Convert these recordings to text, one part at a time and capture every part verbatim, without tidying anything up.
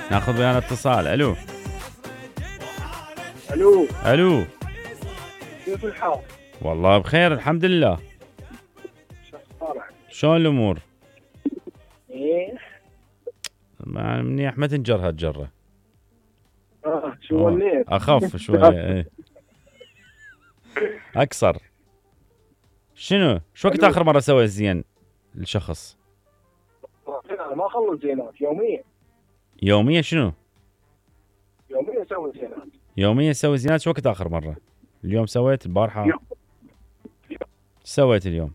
ناخذ ويانا اتصال. الو الو الو كيف الحال؟ والله بخير الحمد لله. شو اخبارك؟ شلون الامور؟ ايه ما- منيح، ما تنجر هالجره. اه شو وليت؟ اخف شويه. ايه اكثر. شنو شو وقت ألو. اخر مره سويت زين لشخص؟ انا ما اخلص زينات يوميا يوميا شنو؟ يوميا اسوي زينات. يوميا تسوي زينات. شو وقت اخر مره؟ اليوم سويت؟ البارحه؟ يوم. ايش سويت اليوم؟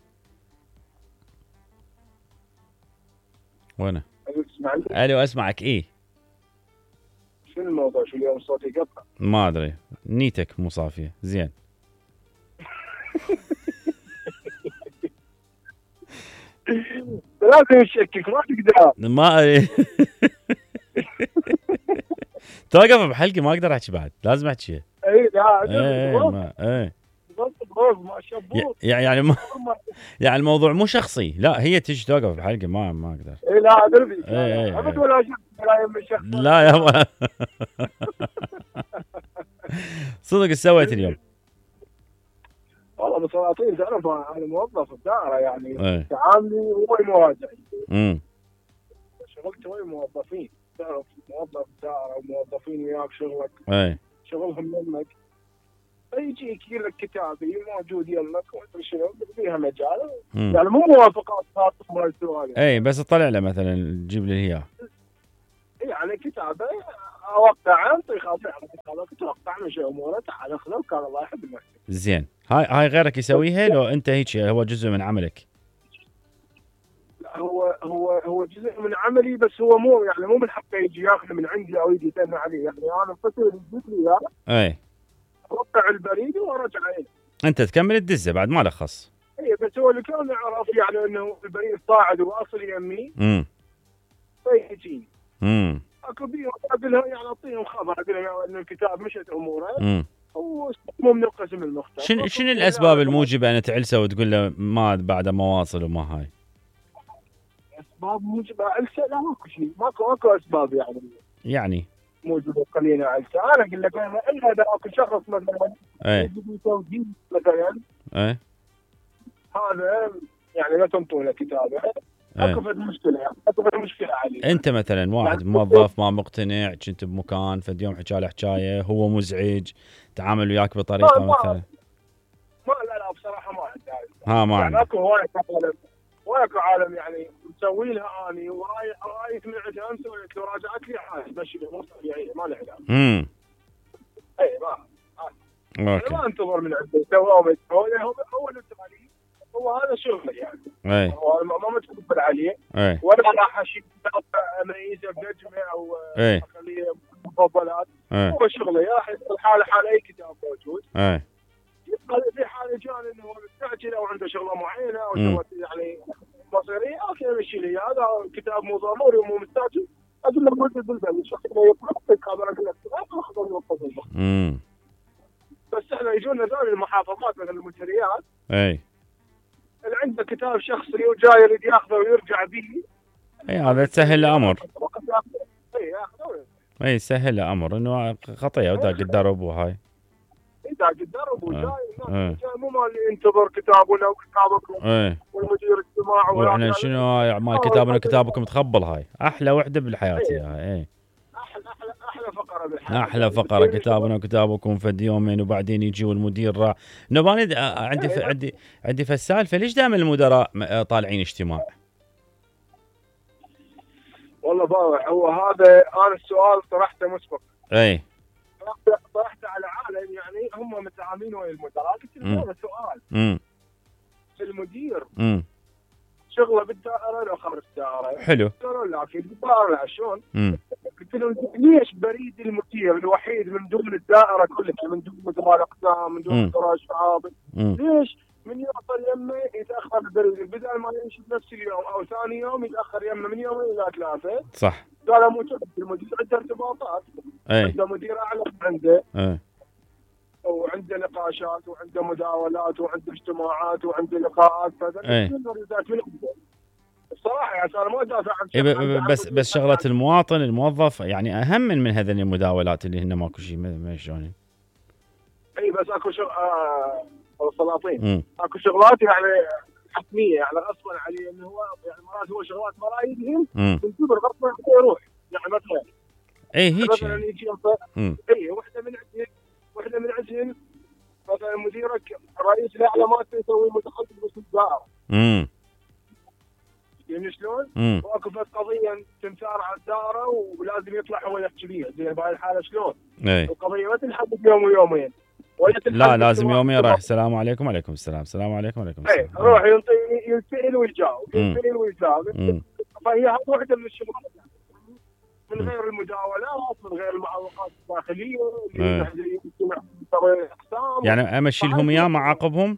وينه؟ ألو، تسمعني؟ الو اسمعك. ايه شنو الموضوع؟ شو اليوم صوتي يقطع؟ ما ادري، نيتك مو صافيه زين. لازم تشكك ما تقدر. ما توقف بحلقي، ما اقدر احكي بعد، لازم احكي. اي لا ايه غصب ما ايه غصب ما شبوط. ي- يعني ما يعني الموضوع مو شخصي، لا هي تجي توقف بحلقي ما ما اقدر. اي لا ادري بيك. إيه، إيه، لا ابد إيه. ولا شك ولا يم الشخص. لا يا صدق ايش سويت اليوم؟ والله بسلاطين تعرف انا موظف بدائره يعني ايه تعاملي هو المواجع. امم شغلت ويا موظفين، تعرف موظف دائره وموظفين وياك شغلك ايه شغلهم يمك، فيجيك يقول لك كتابي موجود يمك ومدري شنو فيها مجال. امم يعني مو موافقات خاطئه مال السؤال. ايه بس تطلع له مثلا تجيب لي اياه. يعني كتابه اوقع انطي خاطئ على كتابك توقع مشي اموره تعال اخذه وكان الله يحب المحسن. زين. هاي هاي غيرك يسويها لو انت هيك هو جزء من عملك؟ لا هو هو هو جزء من عملي، بس هو مو يعني مو من حقه يجي ياخذه من عندي او يجي يتم عليه. يعني انا الفتره اللي جيت لي اياه ايه اوقع البريد وارجع عليه. انت تكمل الدزه بعد ما لخص. اي بس هو اللي كان يعرف يعني انه البريد صاعد واصل يمي امم فيجي امم اكو بيهم اقول لهم يعني اعطيهم خبر اقول لهم انه الكتاب مشت اموره امم مو من القسم المختص. شنو شنو الاسباب الموجبه ان تعلسه وتقول له ما بعد ما واصل وما هاي؟ اسباب موجبه علسه؟ لا ماكو شيء، ماكو ماكو اسباب يعني يعني موجبه خلينا علسه. انا اقول لك انا الا اذا اكو شخص مثلا ايه يجي توجيه مثلا ايه هذا يعني لا تنطونه كتابه ايه اكو فد مشكله يعني اكو فد مشكله عليه. انت مثلا واحد يعني موظف ما مقتنع، كنت بمكان فد يوم حكى له حكايه هو مزعج، تعامل وياك بطريقه ما- ما- مثلا. ما لا لا بصراحه ما عندي. ها ما يعني عندك. اكو هواي عالم واكو عالم يعني مسوي لها اني وراي راي سمعتها امس وقلت له راجعت لي عادي ماشي مو طبيعيه ما له علاج. امم اي ما انا اوكي ما انتظر من عنده سواه ما سواه هو هو الانتقالي هو هذا شغله يعني. ايه هو ما ما متقبل عليه ايه ولا راح اشيل اميزه بنجمه او ايه اخليه مفضلات. ايه هو شغله يا اخي الحاله حال اي كتاب موجود. ايه في حاله كان انه هو مستعجل او عنده شغله معينه او مم. شغله يعني مصيريه اوكي امشي لي هذا كتاب مو ضروري ومو مستعجل اقول له موجود بالبلد الشخص اللي يطلق هذا اقول لك اخذ المفضل. امم بس احنا يجونا ذول المحافظات مثل المنشريات ايه اللي عنده كتاب شخصي وجاي يريد ياخذه ويرجع به. ايه هذا تسهل له امر. اي ياخذه اي سهل له امر انه خطيه وداق الدرب وهاي. اذا قدروا وجاي آه. الناس جاي مو مال ينتظر كتابنا وكتابكم ايه والمدير اجتماع واحنا شنو هاي مال كتابنا كتابكم تخبل. هاي احلى وحده بالحياه إيه. هاي. ايه احلى احلى احلى فقره بالحياه. احلى فقره كتابنا وكتابكم فد يومين وبعدين يجي والمدير راح. نباني عندي ف... عندي عندي فالسالفه ليش دائما المدراء م- طالعين اجتماع؟ والله باوع هو هذا انا السؤال طرحته مسبق. اي طرحته طرحته على عالم يعني هم متعاملين ويا المدراء قلت له هذا سؤال امم المدير امم شغله بالدائره لو خارج الدائره حلو قالوا لا اكيد بالدائره شلون؟ امم قلت له ليش بريد المدير الوحيد من ضمن الدائره كلها من دون مدراء الاقسام من دون مدراء الشعاب ليش من يوصل يمه يتاخر البريد بدل ما يمشي بنفس اليوم او ثاني يوم يتاخر يمه من يومين الى ثلاثه؟ صح. قال مو كذا المدير عنده ارتباطات. اي عنده مدير اعلى عنده اي وعنده نقاشات وعنده مداولات وعنده اجتماعات وعنده لقاءات فهذا إيه. كل الرياضات من عنده. بصراحه يعني انا ما ادافع عن إيه شغله ب- بس بس شغله المواطن الموظف يعني اهم من من هذه المداولات اللي هن ماكو شيء ما ما شلون. اي بس اكو شغل آه السلاطين امم اكو شغلات يعني حتميه يعني غصبا عليه انه هو يعني مرات هو شغلات مرايدهم من كبر غصبا عليه يروح يعني مثلا اي هيك مثلا يعني. يجي اي وحده من عندهم وحده من عندهم مثلا مديرك رئيس الاعلامات يسوي متخصص بس الدائره. امم يعني شلون؟ امم واكو بس قضيه تمثار على الدائره ولازم يطلع هو يحكي بيها زين بهاي الحاله شلون؟ اي القضيه ما تنحل يوم ويومين ولا تنحل لا لازم بالسماء. يومين رايح السلام عليكم وعليكم السلام السلام عليكم وعليكم اي السلام. روح ينطي يسال ويجاوب مم. يسال ويجاوب امم فهي هذه واحده من الشغلات من غير المداولات من غير المعوقات الداخليه اللي ايه. اللي يجتمع في اقسام. يعني امشي لهم اياه مع عقبهم.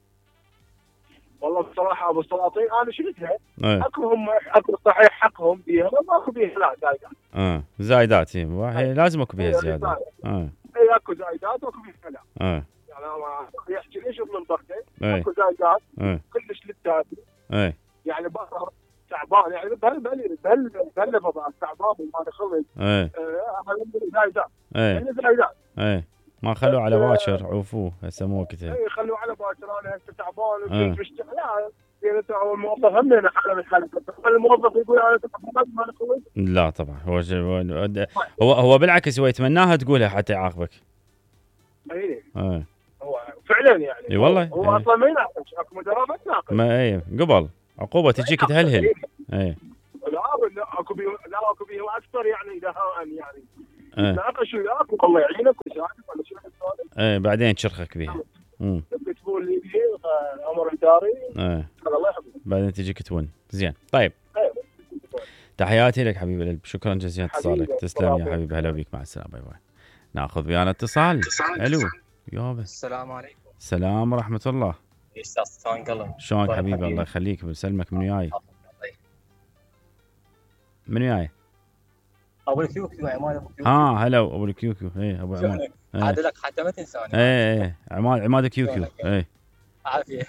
والله بصراحه ابو السلاطين انا شفتها ايه. اكو هم اكو صحيح حقهم بيها ماكو بيها لا زايدات. اه زايدات هي واحد لازم اكو بيها إيه، زياده. رسالة. اه اي اكو زايدات واكو بيها لا. اه يعني انا يحكي ليش من ضغطه ايه. اكو زايدات ايه. كلش للتالي ايه. يعني برا تعبان يعني بهال بهال بهال بهاللفظ تعبان ما خلص ايه. زايدات ايه. يعني زايدات ايه ما خلوه على باكر عوفوه هسه مو وقتها. اي خلوه على باكر انا هسه تعبان إيه. وكنت مشتغل لا يعني انت هو الموظف هم من حاله من حالته الموظف يقول انا تعبان ما نخلص. لا طبعا هو ج- هو هو بالعكس هو يتمناها تقولها حتى يعاقبك. اي ايه. هو فعلا يعني اي والله. هو ايه. اصلا ما يناقش اكو مدراء ما تناقش. ما ايه قبل عقوبه تجيك تهلهل. ايه. لا لا اكو بيه لا اكو بيه اكثر يعني دهاء يعني ايه. يتناقش وياك والله يعينك ويساعدك ولا شو السالفه. ايه بعدين تشرخك بها. امم تبي تقول لي بيه امر اداري. ايه الله يحفظك. بعدين تجيك تون زين. طيب ايوه تحياتي لك حبيب القلب شكرا جزيلا اتصالك حبيبي. تسلم يا حبيبي هلا بيك مع السلامه باي باي. ناخذ ويانا اتصال. الو يابا السلام عليكم. السلام ورحمه الله. استاذ سلطان قلم شلونك طيب حبيبي حبيبي. الله يخليك بسلمك من وياي طيب. من وياي. ابو الكيوكيو عماد ابو الكيوكيو. اه هلا ابو الكيوكيو ايه ابو عماد. شلونك؟ إيه. عاد لك حتى ما تنساني. ايه ايه عماد عماد كيوكيو شلونك؟ ايه. عافيه.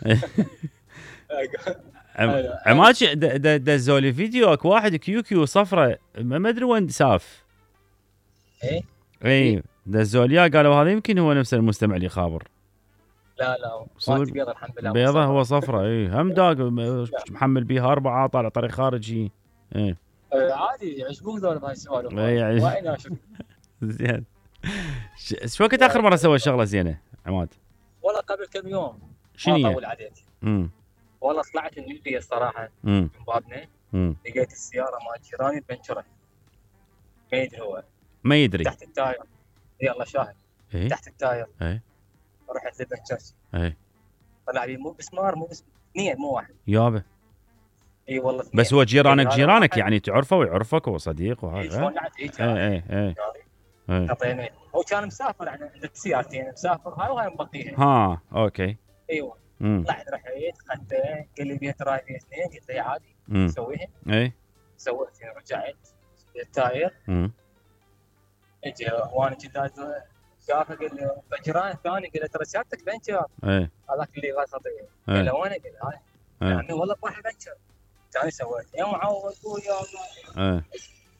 عم- عماد ش- د- د- دزوا لي فيديو اكو واحد كيوكيو صفرة ما ما ادري وين ساف. ايه اي دزوا لي إياه قالوا هذا يمكن هو نفس المستمع اللي خابر. لا لا صدق؟ مالتي بيض الحمد لله. بيضة هو صفرة اي هم داق محمل بيها أربعة طالع طريق خارجي. اي آه، عادي يعجبوك ذول بهاي السوالف. إيه، يعني- وين اشوف. زين. ش- شو وقت اخر مرة سوى شغلة زينة عماد؟ والله قبل كم يوم شنو ما هي؟ طول عليك. امم والله طلعت من البيت الصراحه امم من بابنا امم لقيت السياره مال جيراني تبنشرت. ما يدري هو ما يدري. تحت التاير. يلا شاهد اي تحت التاير. اي رحت للبنشرت اي طلع لي مو مسمار مو بس اثنين مو واحد. يابا اي والله اثنين. بس هو جيرانك هذا جيرانك واحد. يعني تعرفه ويعرفك وصديق إيه، وهذا. شلون قاعد هيك اي اي اي اي اعطيني هو كان مسافر يعني عنده سيارتين مسافر هاي وهاي مبقيها. ها اوكي. ايوه امم طلعت رحت اخذته قال لي بيت راي بيت اثنين قلت له عادي امم سويها اي سويت رجعت التاير امم اجى وانا كنت شافه قال لي فجران الثاني قال له ترى سيارتك بنشر اي هذاك اللي غاز خطيه إيه. قال له وين قال له هاي إيه. يعني والله طاح بنشر ثاني سويت يا معود قول يا الله. اي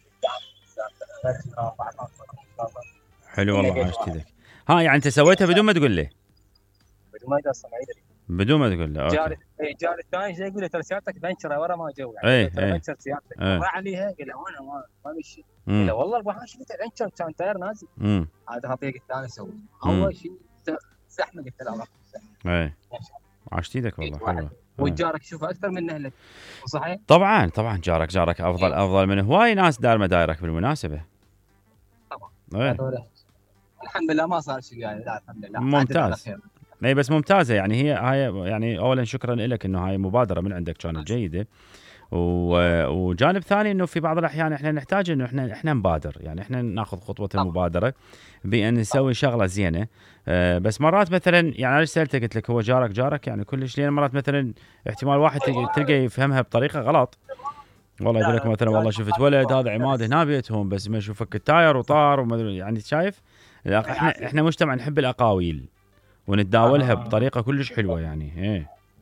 حلو والله عاش كذا. ها يعني انت سويتها بدون ما تقول لي؟ بدون ما يدرس ما يدري. بدون ما تقول له جاري اوكي. اي جاري الثاني جاي يقول له ترى سيارتك بنشره ورا ما جو إيه، يعني ترى إيه. بنشر سيارتك إيه. راح عليها قال له انا ما ما مشي قال امم له والله البحر شفت بنشر كان تاير نازل امم هذا خطيك الثاني سوي مم. اول شيء زحمه قلت له ما اي عاش ايدك والله واحد. حلوه. وجارك شوفه اكثر من اهلك صحيح؟ طبعا طبعا جارك جارك افضل افضل من هواي ناس دار مدايرك بالمناسبه. طبعا. اي هذول الحمد لله ما صار شيء يعني لا الحمد لله ممتاز. عدل على خير. اي بس ممتازه يعني هي هاي يعني اولا شكرا لك انه هاي مبادره من عندك كانت جيده. و- وجانب ثاني انه في بعض الاحيان احنا نحتاج انه احنا احنا نبادر يعني احنا ناخذ خطوه المبادره بان نسوي شغله زينه. أه بس مرات مثلا يعني انا سالتك قلت لك هو جارك جارك يعني كلش لين مرات مثلا احتمال واحد تلقى تلقى يفهمها بطريقه غلط. والله يقول لك مثلا والله شفت ولد هذا عماد هنا بيتهم بس ما يشوفك التاير وطار وما ادري يعني شايف. لا، احنا احنا مجتمع نحب الاقاويل ونتداولها بطريقه كلش حلوه يعني ايه.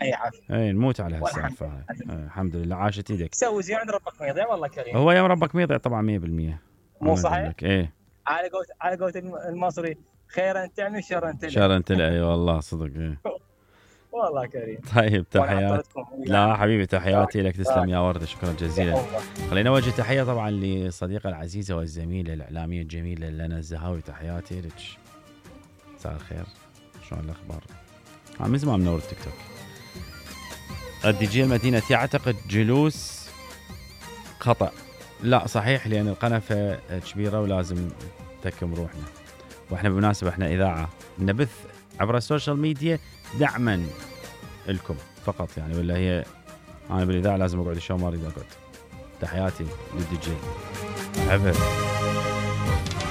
اي عافيه. اي نموت على هالسالفه هاي. الحمد لله عاشت ايدك. تسوي زين عند ربك ميضيع والله كريم. هو يوم ربك ميضيع طبعا مية بالمية. مو صحيح؟ ايه على قولة على قولة المصري خيرا تعمل شرا تلقى. شرا تلقى. اي والله صدق. ايه والله كريم. طيب تحيات. لا حبيبي تحياتي لك. تسلم يا ورده شكرا جزيلا. خلينا نوجه تحيه طبعا لصديقه العزيزه والزميله الاعلاميه الجميله لنا الزهاوي. تحياتي لك. مساء الخير شلون الاخبار؟ آه من زمان منور التيك توك. الدي جي المدينه يعتقد جلوس خطا. لا صحيح لان القنفه كبيره ولازم نتكم روحنا. واحنا بالمناسبه احنا اذاعه نبث عبر السوشيال ميديا دعما لكم فقط يعني. ولا هي انا بالاذاعه لازم اقعد الشو ما اريد اقعد. تحياتي للدي جي. احبها.